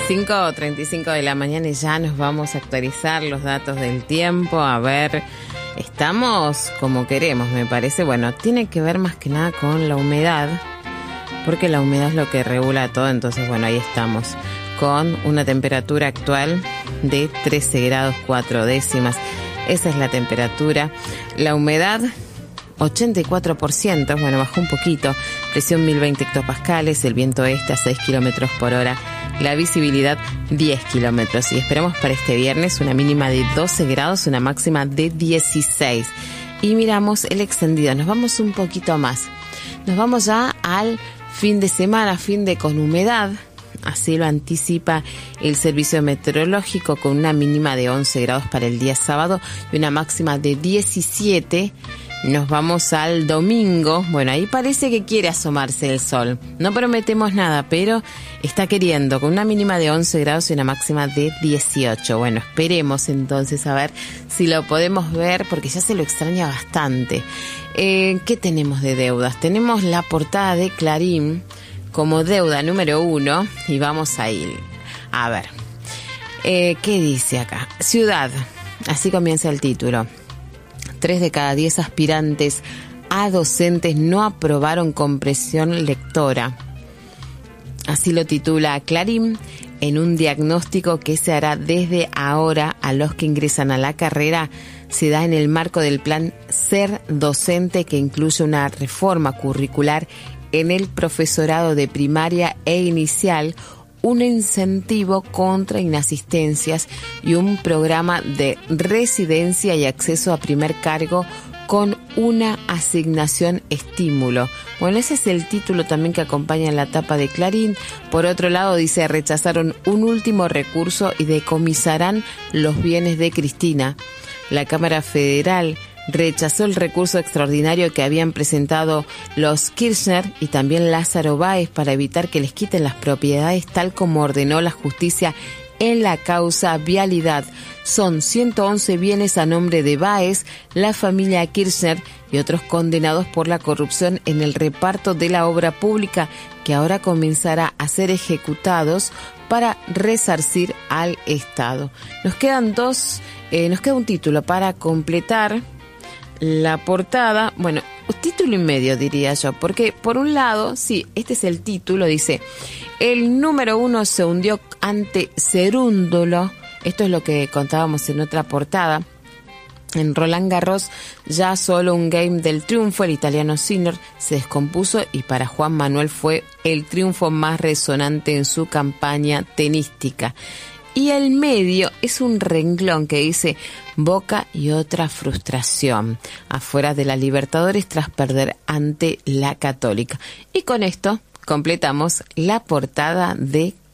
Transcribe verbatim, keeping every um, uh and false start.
cinco treinta y cinco de la mañana y ya nos vamos a actualizar los datos del tiempo. A ver, estamos como queremos, me parece. Bueno, tiene que ver más que nada con la humedad, porque la humedad es lo que regula todo. Entonces, bueno, ahí estamos con una temperatura actual de trece grados cuatro décimas. Esa es la temperatura. La humedad, ochenta y cuatro por ciento, bueno, bajó un poquito. Presión mil veinte hectopascales, el viento este a seis kilómetros por hora. La visibilidad diez kilómetros. Y esperamos para este viernes una mínima de doce grados, una máxima de dieciséis. Y miramos el extendido. Nos vamos un poquito más. Nos vamos ya al fin de semana, fin de con humedad. Así lo anticipa el servicio meteorológico, con una mínima de once grados para el día sábado y una máxima de diecisiete. Nos vamos al domingo. Bueno, ahí parece que quiere asomarse el sol. No prometemos nada, pero está queriendo, con una mínima de once grados y una máxima de dieciocho. Bueno, esperemos entonces a ver si lo podemos ver, porque ya se lo extraña bastante. Eh, ¿Qué tenemos de deudas? Tenemos la portada de Clarín como deuda número uno, y vamos a ir a ver. Eh, ¿Qué dice acá? Ciudad, así comienza el título. Tres de cada diez aspirantes a docentes no aprobaron comprensión lectora. Así lo titula Clarín, en un diagnóstico que se hará desde ahora a los que ingresan a la carrera. Se da en el marco del plan Ser Docente, que incluye una reforma curricular en el profesorado de primaria e inicial, un incentivo contra inasistencias y un programa de residencia y acceso a primer cargo con una asignación estímulo. Bueno, ese es el título también que acompaña en la tapa de Clarín. Por otro lado, dice, rechazaron un último recurso y decomisarán los bienes de Cristina. La Cámara Federal rechazó el recurso extraordinario que habían presentado los Kirchner y también Lázaro Báez para evitar que les quiten las propiedades, tal como ordenó la justicia en la causa Vialidad. Son ciento once bienes a nombre de Báez, la familia Kirchner y otros condenados por la corrupción en el reparto de la obra pública, que ahora comenzará a ser ejecutados para resarcir al Estado. Nos quedan dos, eh, nos queda un título para completar la portada. Bueno, un título y medio diría yo, porque por un lado, sí, este es el título, dice, el número uno se hundió ante Cerúndolo. Esto es lo que contábamos en otra portada. En Roland Garros, ya solo un game del triunfo, el italiano Sinner se descompuso y para Juan Manuel fue el triunfo más resonante en su campaña tenística. Y el medio es un renglón que dice Boca y otra frustración afuera de la Libertadores tras perder ante la Católica. Y con esto completamos la portada de